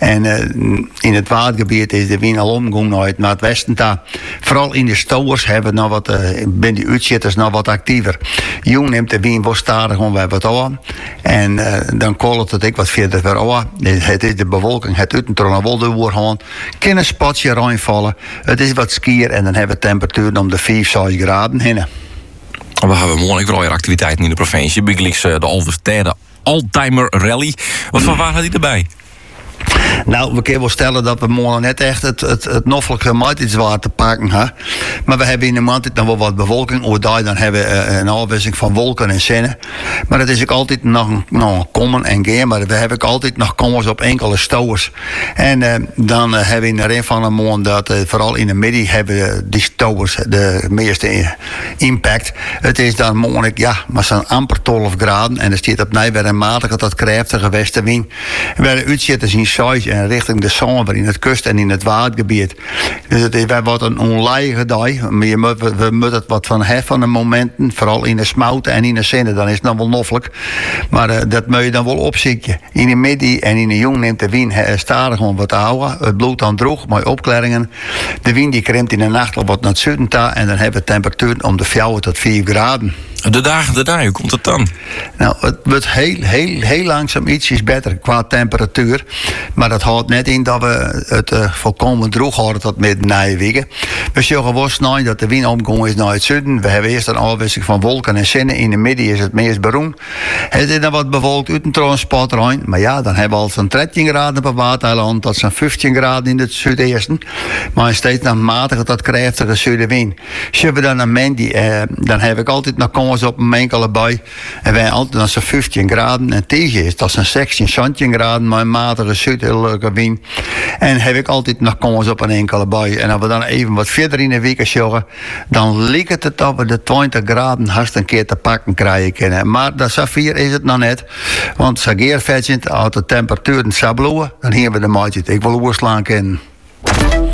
En in het watergebied is de wind al omgegaan naar het westen daar. Vooral in de stowers hebben nog wat, ben die uitzitters nog wat actiever. Jong neemt de wind wat stadig om wij wat aan. En dan kolt het ook wat verder weer aan. Het is de bewolking, het uitentron en wolde woer gewoon. Kan een spatje reinvallen. Het is wat skier en dan hebben we temperaturen om de 5, 6 graden heen. We hebben morgen weer al activiteiten in de provincie. Bigleaks de Alverstede Oldtimer Rally. Wat van waar had hij erbij? Nou, we kunnen wel stellen dat we morgen net echt het noffelijke maat iets waar te pakken hebben. Maar we hebben in de maand nog wel wat bewolking. Ook daar dan hebben we een afwisseling van wolken en zinnen. Maar het is ook altijd nog een komen en gaan. Maar we hebben ook altijd nog komers op enkele stowers. En dan hebben we in de een van de maand dat vooral in de midden hebben die stowers de meeste impact. Het is dan morgen, ja, maar zo'n amper 12 graden. En er staat opnieuw weer een matige tot krachtige westenwind. We uitzitters in size en richting de zomer in het kust en in het watergebied. Dus het is wat een onleidige dag. We moeten het wat van hebben van de momenten, vooral in de smouten en in de zinnen, dan is het nog wel noffelijk. Maar dat moet je dan wel opzieken. In de midden en in de jong neemt de wind stadig om wat te houden. Het bloed dan droog, maar opklaringen. De wind die krimpt in de nacht wat naar het zuiden toe en dan hebben we temperaturen om de 4 tot 5 graden. De dagen daarna, hoe komt het dan? Nou, het wordt heel langzaam ietsjes beter qua temperatuur. Maar dat houdt net in dat we het volkomen droog houden tot midden na weken. We zien gewoon snel dat de wind omgegaan is naar het zuiden. We hebben eerst een afwisseling van wolken en zinnen. In de midden is het meest beroemd. Het is dan wat bewolkt uit een transport rein. Maar ja, dan hebben we al zo'n 13 graden op Waterland. Dat zijn 15 graden in het zuidesten. Maar steeds nog matige tot krachtige zuidenwind. Zien we dan een Mandy, dan heb ik altijd nog op een enkele bui. En wij altijd als zo'n 15 graden. En tegen is dat zo'n 16, 17 graden. Maar een matige zuidelijke wind. En heb ik altijd nog komens op een enkele bui. En als we dan even wat verder in de week zorgen. Dan lijkt het dat we de 20 graden haast een keer te pakken krijgen kunnen. Maar dat Safir is het nog net. Want Sageer vetjent, als de temperaturen sabloeien. Dan hebben we de maatje ik wil oorslaan kennen.